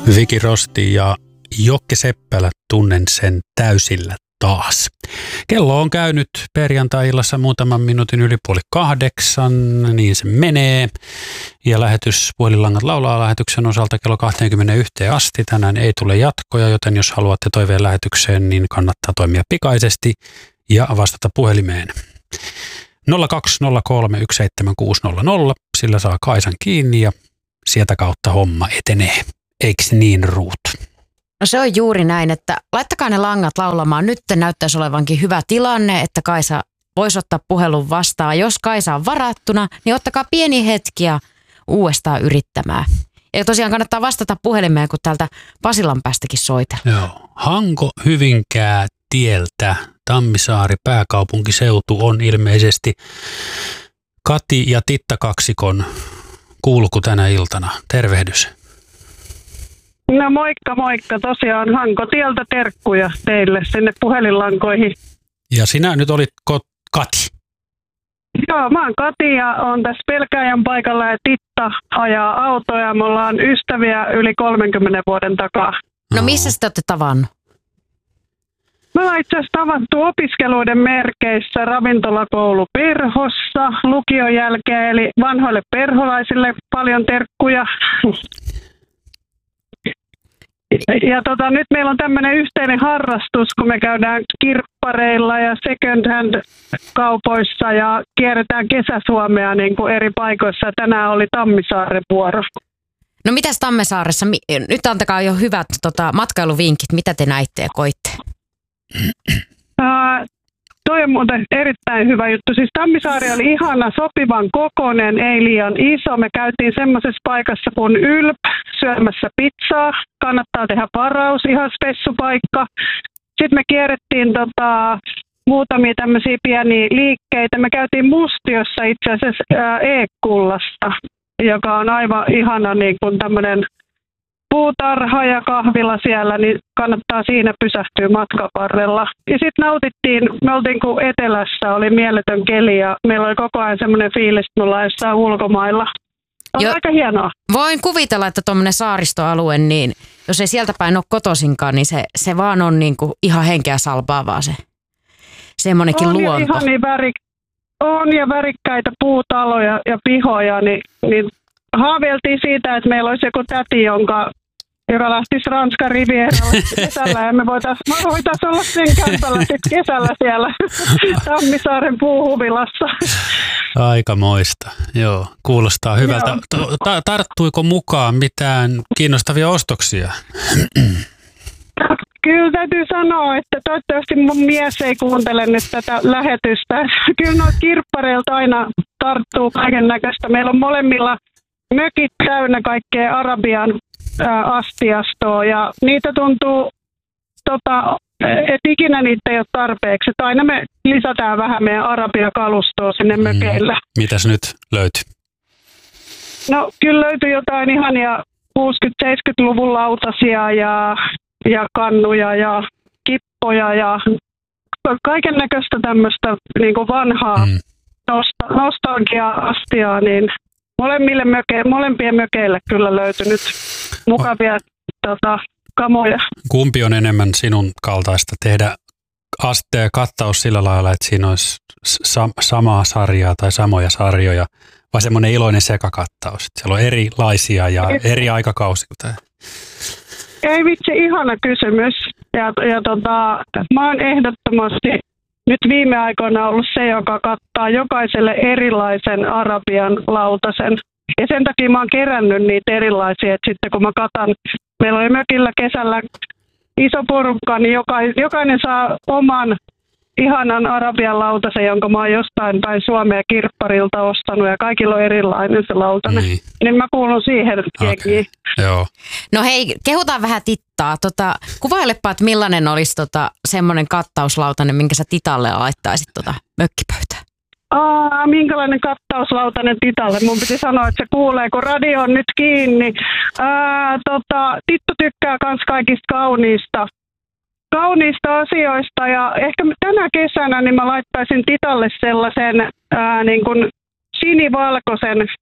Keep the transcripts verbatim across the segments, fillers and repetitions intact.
Viki Rosti ja Jokke Seppälä, tunnen sen täysillä taas. Kello on käynyt perjantai-illassa muutaman minuutin yli puoli kahdeksan, niin se menee. Ja lähetys Puhelinlangat laulaa lähetyksen osalta kello kaksikymmentäyksi asti. Tänään ei tule jatkoja, joten jos haluatte toiveen lähetykseen, niin kannattaa toimia pikaisesti ja vastata puhelimeen. nolla kaksi nolla kolme yksi seitsemän kuusi nolla nolla, sillä saa Kaisan kiinni ja sieltä kautta homma etenee. Eikö niin, Ruut? No se on juuri näin, että laittakaa ne langat laulamaan. Nyt näyttäisi olevankin hyvä tilanne, että Kaisa voisi ottaa puhelun vastaan. Jos Kaisa on varattuna, niin ottakaa pieni hetki ja uudestaan yrittämään. Ja tosiaan kannattaa vastata puhelimeen, kun täältä Pasilan päästäkin soitellaan. Joo. Hanko Hyvinkää tieltä Tammisaari pääkaupunkiseutu on ilmeisesti Kati ja Titta kaksikon kulku tänä iltana. Tervehdys. No moikka moikka, tosiaan Hankotieltä terkkuja teille sinne puhelinlankoihin. Ja sinä nyt olit Kati? Joo, mä oon Kati ja oon tässä Pelkäjän paikalla ja Titta ajaa autoja. Me ollaan ystäviä yli kolmenkymmenen vuoden takaa. No missä te olette tavannut? Me ollaan itse asiassa tavattu opiskeluiden merkeissä ravintolakoulu Perhossa lukion jälkeen, eli vanhoille perholaisille paljon terkkuja. Ja tota, nyt meillä on tämmöinen yhteinen harrastus, kun me käydään kirppareilla ja second hand kaupoissa ja kierretään Kesäsuomea niin kuin eri paikoissa. Tänään oli Tammisaaren vuoro. No mitäs Tammisaaressa? Nyt antakaa jo hyvät tota, matkailuvinkit. Mitä te näitte ja koitte? Uh, toi on muuten erittäin hyvä juttu. Siis Tammisaari oli ihana, sopivan kokoinen, ei liian iso. Me käytiin semmoisessa paikassa kuin Ylp syömässä pizzaa. Kannattaa tehdä varaus, ihan spessupaikka. Sitten me kierrettiin tota, muutamia tämmöisiä pieniä liikkeitä. Me käytiin Mustiossa itse asiassa ää, E-kullasta, joka on aivan ihana niin kuin tämmöinen puutarha ja kahvila siellä, niin kannattaa siinä pysähtyä matkaparrella. Ja sitten nautittiin, me oltiin kuin etelässä, oli mieletön keli ja meillä oli koko ajan semmoinen fiilis, että me ollaan jossain ulkomailla. On jo aika hienoa. Voin kuvitella, että tuommoinen saaristoalue, niin jos ei sieltä päin ole kotoisinkaan, niin se, se vaan on niin kuin ihan henkeä salpaavaa se semmoinenkin on luonto. Ihan niin värik, on ja värikkäitä puutaloja ja pihoja, niin, niin haaveiltiin siitä, että meillä olisi joku täti, jonka, joka lähtisi Ranskan rivieralle kesällä ja me voitaisiin voitais olla sen kämpällä sitten kesällä siellä Tammisaaren puuhuvilassa. Aikamoista, joo. Kuulostaa hyvältä. Joo. Ta- tarttuiko mukaan mitään kiinnostavia ostoksia? Kyllä täytyy sanoa, että toivottavasti mun mies ei kuuntele nyt tätä lähetystä. Kyllä noita kirppareilta aina tarttuu kaiken näköistä. Meillä on molemmilla mökit täynnä kaikkea Arabian ää, astiastoa ja niitä tuntuu, tota, että ikinä niitä ei ole tarpeeksi. Että aina me lisätään vähän meidän Arabia-kalustoa sinne mm. mökeillä. Mitäs nyt löytyy? No kyllä löytyy jotain ihania kuusikymmentä-seitsemänkymmentäluvun lautasia ja, ja kannuja ja kippoja ja kaiken näköistä tämmöistä niin kuin vanhaa mm. nosta- nostalgia-astiaa, niin molemmille möke- molempien mökeille kyllä löytynyt mukavia oh. tota, kamoja. Kumpi on enemmän sinun kaltaista tehdä aste- ja kattaus sillä lailla, että siinä olisi sa- samaa sarjaa tai samoja sarjoja, vai semmoinen iloinen sekakattaus, että siellä on erilaisia ja ei, eri aikakausi? Ei vitsi, ihana kysymys. Ja, ja tota, mä oon ehdottomasti nyt viime aikoina ollut se, joka kattaa jokaiselle erilaisen Arabian lautasen. Ja sen takia mä oon kerännyt niitä erilaisia, että sitten kun mä katan, meillä oli mökillä kesällä iso porukka, niin jokainen saa oman ihanan Arabian lautasen, jonka mä oon jostain päin Suomea kirpparilta ostanut ja kaikilla on erilainen se lautanen. Niin, niin mä kuulun siihen jengiin. Okay. Joo. No hei, kehutaan vähän Tittaa. Tota, kuvailepa, että millainen olisi tota, semmoinen kattauslautanen, minkä sä Titalle laittaisit tota mökkipöytään. Aa, minkälainen kattauslautanen Titalle? Mun piti sanoa, että se kuulee, kun radio on nyt kiinni. Ää, tota, Tittu tykkää kans kaikista kauniista. kauniista asioista ja ehkä tänä kesänä niin mä laittaisin Titalle sellaisen ää, niin kuin sinivalkoisen kat-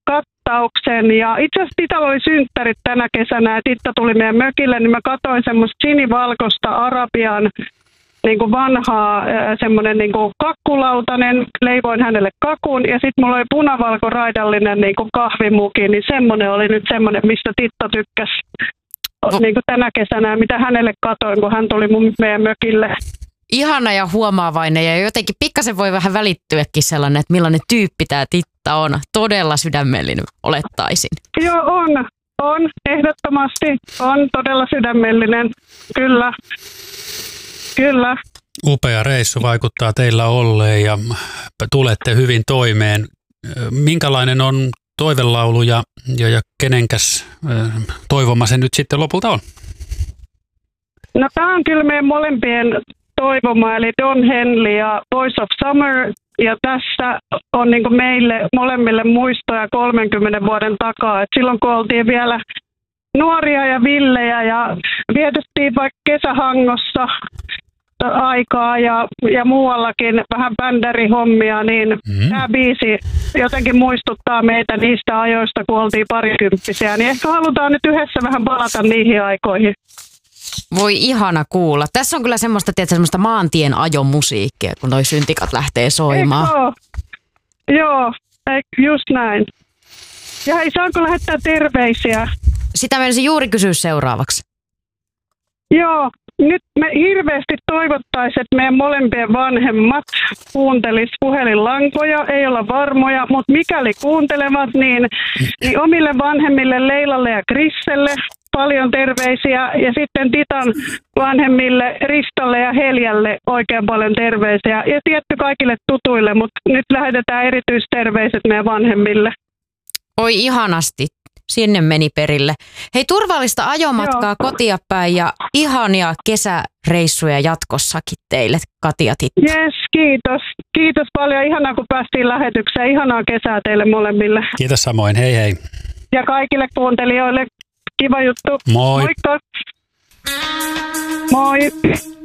kohtauksen. Ja itse asiassa Titalla oli synttärit tänä kesänä ja Titta tuli meidän mökille, niin mä katsoin semmoista sinivalkoista Arabian niin kuin vanhaa semmoinen niin kuin kakkulautanen, leivoin hänelle kakun ja sitten mulla oli punavalkoraidallinen niin kuin kahvimuki, niin semmoinen oli nyt semmoinen, mistä Titta tykkäsi no. niin kuin tänä kesänä, mitä hänelle katoin, kun hän tuli mun meidän mökille. Ihana ja huomaavainen ja jotenkin pikkasen voi vähän välittyäkin sellainen, että millainen tyyppi tämä Titta on. Todella sydämellinen, olettaisin. Joo, on. On, ehdottomasti. On todella sydämellinen. Kyllä. Kyllä. Upea reissu vaikuttaa teillä olleen ja tulette hyvin toimeen. Minkälainen on toivelaulu ja, ja, ja kenenkäs toivoma se nyt sitten lopulta on? No tämä on kyllä meidän molempien toivoma, eli Don Henley ja Voice of Summer. Ja tässä on niin kuin meille molemmille muistoja kolmenkymmenen vuoden takaa. Et silloin kun oltiin vielä nuoria ja villejä ja vietettiin vaikka kesähangossa aikaa ja, ja muuallakin vähän bändärihommia, niin mm. tämä biisi jotenkin muistuttaa meitä niistä ajoista, kun oltiin parikymppisiä. Niin ehkä halutaan nyt yhdessä vähän palata niihin aikoihin. Voi ihana kuulla. Tässä on kyllä semmoista, tiedätkö, semmoista maantien ajomusiikkia, kun noi syntikat lähtee soimaan. Eikö? Joo, just näin. Ja hei, saanko lähettää terveisiä? Sitä menisin juuri kysyä seuraavaksi. Joo, nyt me hirveästi toivottaisiin, että meidän molempien vanhemmat kuuntelis puhelinlankoja, ei olla varmoja, mutta mikäli kuuntelevat, niin, niin omille vanhemmille Leilalle ja Krisselle paljon terveisiä ja sitten Titan vanhemmille Ristalle ja Heljälle oikein paljon terveisiä ja tietty kaikille tutuille, mutta nyt lähetetään erityisterveiset meidän vanhemmille. Oi ihanasti. Sinne meni perille. Hei, turvallista ajomatkaa Joo. kotia päin ja ihania kesäreissuja jatkossakin teille, Kati ja Titta. Jes, kiitos. Kiitos paljon. Ihanaa, kun päästiin lähetykseen. Ihanaa kesää teille molemmille. Kiitos samoin. Hei hei. Ja kaikille kuuntelijoille kiva juttu. Moi. Moikka. Moi.